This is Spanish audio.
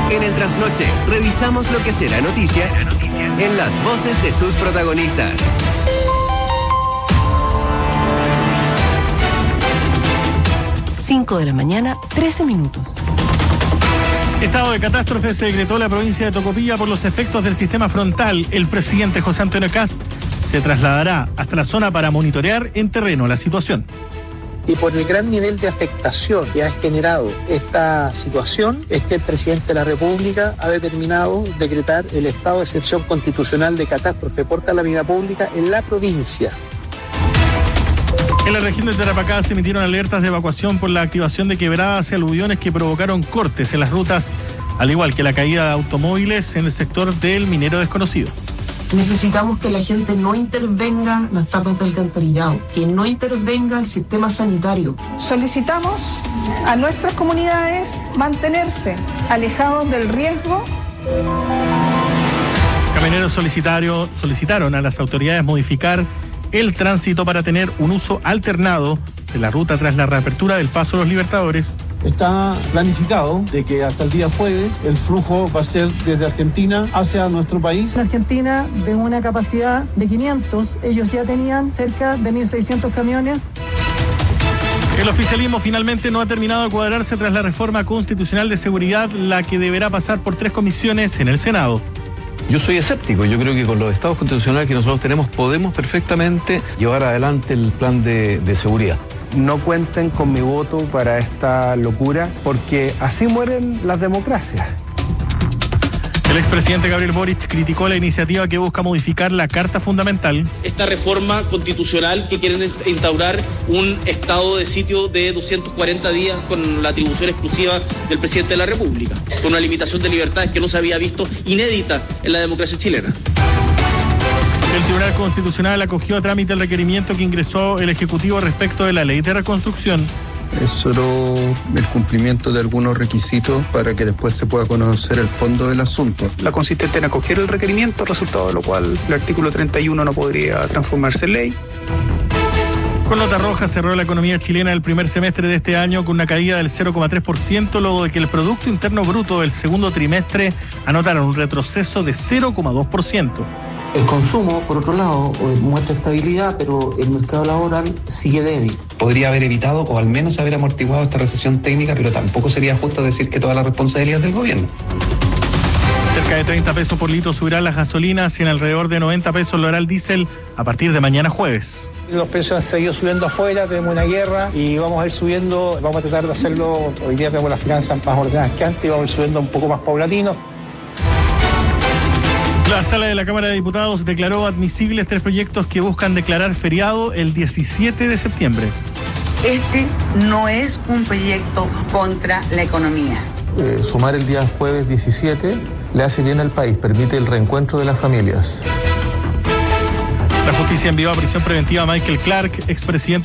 En el trasnoche, revisamos lo que será noticia en las voces de sus protagonistas. 5 de la mañana, 13 minutos. Estado de catástrofe se decretó la provincia de Tocopilla por los efectos del sistema frontal. El presidente José Antonio Kast se trasladará hasta la zona para monitorear en terreno la situación. Y por el gran nivel de afectación que ha generado esta situación, es que el presidente de la República ha determinado decretar el estado de excepción constitucional de catástrofe por calamidad pública en la provincia. En la región de Tarapacá se emitieron alertas de evacuación por la activación de quebradas y aluviones que provocaron cortes en las rutas, al igual que la caída de automóviles en el sector del Minero Desconocido. Necesitamos que la gente no intervenga las tapas del alcantarillado, que no intervenga el sistema sanitario. Solicitamos a nuestras comunidades mantenerse alejados del riesgo. Camioneros solicitaron a las autoridades modificar el tránsito para tener un uso alternado de la ruta tras la reapertura del Paso de los Libertadores. Está planificado de que hasta el día jueves el flujo va a ser desde Argentina hacia nuestro país. En Argentina, de una capacidad de 500, ellos ya tenían cerca de 1.600 camiones. El oficialismo finalmente no ha terminado de cuadrarse tras la reforma constitucional de seguridad, la que deberá pasar por 3 comisiones en el Senado. Yo soy escéptico, yo creo que con los estados constitucionales que nosotros tenemos podemos perfectamente llevar adelante el plan de seguridad. No cuenten con mi voto para esta locura, porque así mueren las democracias. El expresidente Gabriel Boric criticó la iniciativa que busca modificar la Carta Fundamental. Esta reforma constitucional que quieren instaurar un estado de sitio de 240 días con la atribución exclusiva del presidente de la República, con una limitación de libertades que no se había visto, inédita en la democracia chilena. El Tribunal Constitucional acogió a trámite el requerimiento que ingresó el Ejecutivo respecto de la Ley de Reconstrucción. Es solo el cumplimiento de algunos requisitos para que después se pueda conocer el fondo del asunto. La consistente en acoger el requerimiento, resultado de lo cual el artículo 31 no podría transformarse en ley. Con nota roja cerró la economía chilena el primer semestre de este año con una caída del 0,3%, luego de que el Producto Interno Bruto del segundo trimestre anotara un retroceso de 0,2%. El consumo, por otro lado, muestra estabilidad, pero el mercado laboral sigue débil. Podría haber evitado o al menos haber amortiguado esta recesión técnica, pero tampoco sería justo decir que toda la responsabilidad es del gobierno. Cerca de 30 pesos por litro subirán las gasolinas y en alrededor de 90 pesos lo hará el diésel a partir de mañana jueves. Los precios han seguido subiendo afuera, tenemos una guerra y vamos a ir subiendo, vamos a tratar de hacerlo, hoy día tenemos las finanzas más ordenadas que antes y vamos a ir subiendo un poco más paulatino. La Sala de la Cámara de Diputados declaró admisibles 3 proyectos que buscan declarar feriado el 17 de septiembre. Este no es un proyecto contra la economía. Sumar el día jueves 17 le hace bien al país, permite el reencuentro de las familias. La justicia envió a prisión preventiva a Michael Clark, expresidente